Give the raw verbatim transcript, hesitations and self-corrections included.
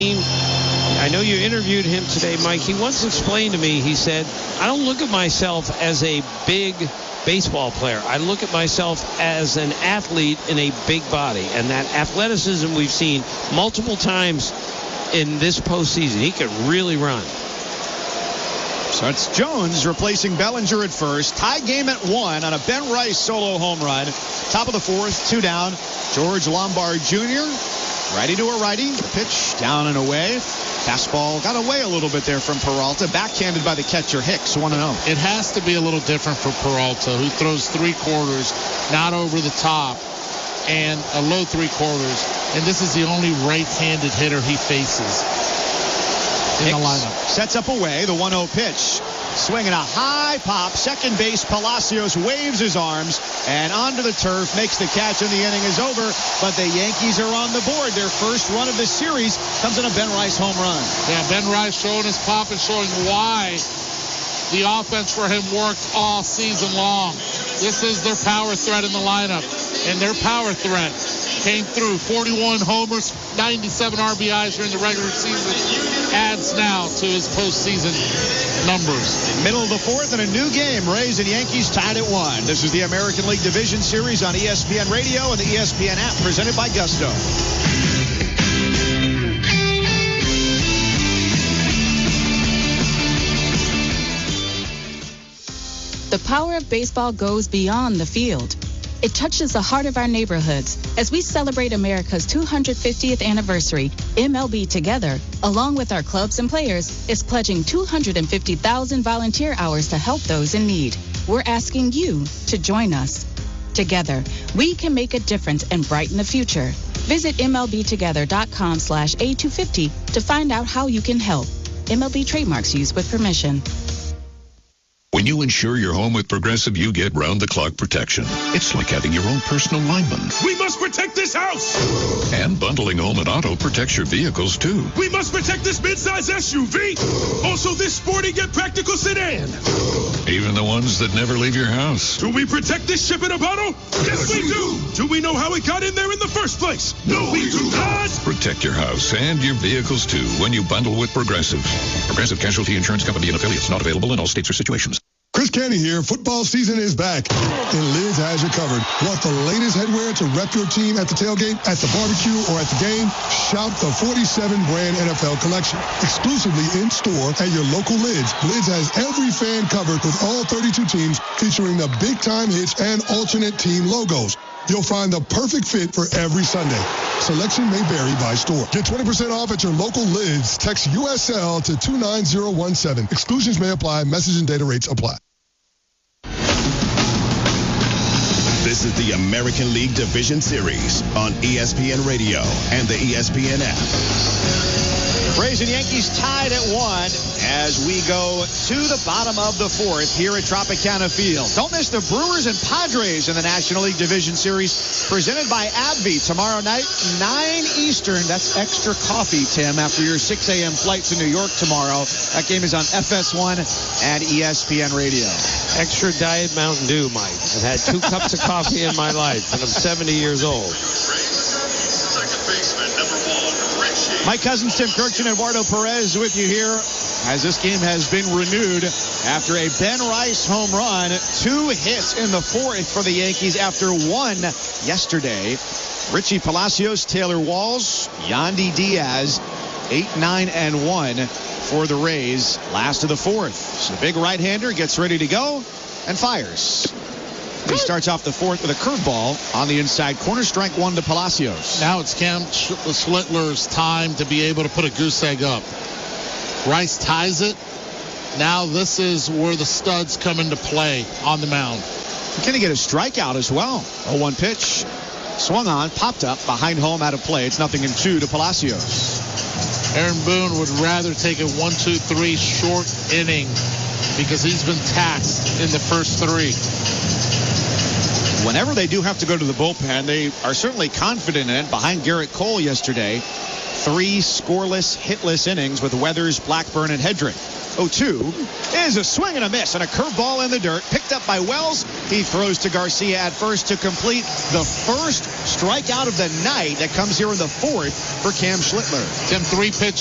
I know you interviewed him today, Mike. He once explained to me, he said, I don't look at myself as a big baseball player. I look at myself as an athlete in a big body. And that athleticism we've seen multiple times in this postseason. He can really run. So it's Jones replacing Bellinger at first. Tie game at one on a Ben Rice solo home run. Top of the fourth, two down. George Lombard Junior righty to a righty. The pitch down and away. Fastball got away a little bit there from Peralta. Backhanded by the catcher Hicks, one and oh. It has to be a little different for Peralta, who throws three quarters, not over the top, and a low three quarters. And this is the only right-handed hitter he faces in Hicks the lineup. Sets up away, the one oh pitch. Swinging a high pop. Second base, Palacios waves his arms and onto the turf, makes the catch, and the inning is over. But the Yankees are on the board. Their first run of the series comes in a Ben Rice home run. Yeah, Ben Rice showing his pop and showing why the offense for him worked all season long. This is their power threat in the lineup, and their power threat came through. forty-one homers, ninety-seven R B Is during the regular season. Adds now to his postseason numbers. Middle of the fourth and a new game. Rays and Yankees tied at one. This is the American League Division Series on E S P N Radio and the E S P N app, presented by Gusto. The power of baseball goes beyond the field. It touches the heart of our neighborhoods. As we celebrate America's two hundred fiftieth anniversary, M L B Together, along with our clubs and players, is pledging two hundred fifty thousand volunteer hours to help those in need. We're asking you to join us. Together, we can make a difference and brighten the future. Visit M L B together dot com slash A two fifty to find out how you can help. M L B trademarks used with permission. When you insure your home with Progressive, you get round-the-clock protection. It's like having your own personal lineman. We must protect this house! And bundling home and auto protects your vehicles, too. We must protect this midsize S U V! Also this sporty yet practical sedan! Even the ones that never leave your house. Do we protect this ship in a bottle? Yes, we do! Do we know how it got in there in the first place? No, we do not! Protect your house and your vehicles, too, when you bundle with Progressive. Progressive Casualty Insurance Company and affiliates, not available in all states or situations. Chris Canty here. Football season is back, and Lids has you covered. Want the latest headwear to rep your team at the tailgate, at the barbecue, or at the game? Shop the forty-seven brand N F L collection, exclusively in store at your local Lids. Lids has every fan covered with all thirty-two teams, featuring the big time hits and alternate team logos. You'll find the perfect fit for every Sunday. Selection may vary by store. Get twenty percent off at your local Lids. Text U S L to two nine zero one seven. Exclusions may apply. Message and data rates apply. This is the American League Division Series on E S P N Radio and the E S P N app. Rays and Yankees tied at one as we go to the bottom of the fourth here at Tropicana Field. Don't miss the Brewers and Padres in the National League Division Series presented by AbbVie tomorrow night, nine Eastern. That's extra coffee, Tim, after your six a.m. flight to New York tomorrow. That game is on F S one and E S P N Radio. Extra Diet Mountain Dew, Mike. I've had two cups of coffee in my life, and I'm seventy years old. Mike Cousins, Tim Kirkson, Eduardo Perez with you here as this game has been renewed after a Ben Rice home run. Two hits in the fourth for the Yankees after one yesterday. Richie Palacios, Taylor Walls, Yandy Diaz, eight, nine, and one for the Rays. Last of the fourth. So the big right-hander gets ready to go and fires. He starts off the fourth with a curveball on the inside corner. Strike one to Palacios. Now it's Cam Schlittler's time to be able to put a goose egg up. Rice ties it. Now this is where the studs come into play on the mound. He's going to get a strikeout as well. oh one pitch. Swung on, popped up, behind home, out of play. It's nothing in two to Palacios. Aaron Boone would rather take a one two three short inning because he's been taxed in the first three. Whenever they do have to go to the bullpen, they are certainly confident in it. Behind Garrett Cole yesterday three scoreless, hitless innings with Weathers, Blackburn, and Hedrick. oh two is a swing and a miss and a curveball in the dirt. Picked up by Wells. He throws to Garcia at first to complete the first strikeout of the night that comes here in the fourth for Cam Schlittler. Tim, three pitch